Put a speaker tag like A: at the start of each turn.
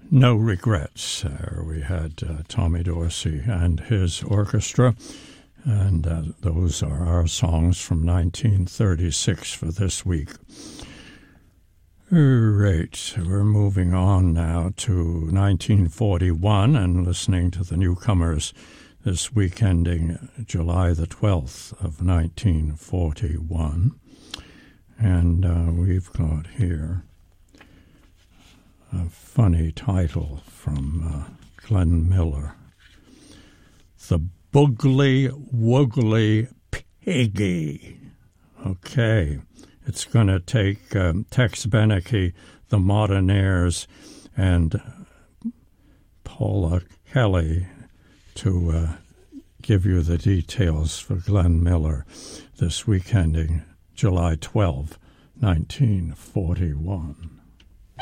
A: No Regrets. We had Tommy Dorsey and his orchestra, and those are our songs from 1936 for this week. Right, we're moving on now to 1941 and listening to the newcomers this week ending July the 12th of 1941. And we've got here a funny title from Glenn Miller. The Boogly Woogly Piggy. Okay, it's going to take Tex Beneke, the Modernaires, and Paula Kelly to give you the details for Glenn Miller this week ending July 12, 1941.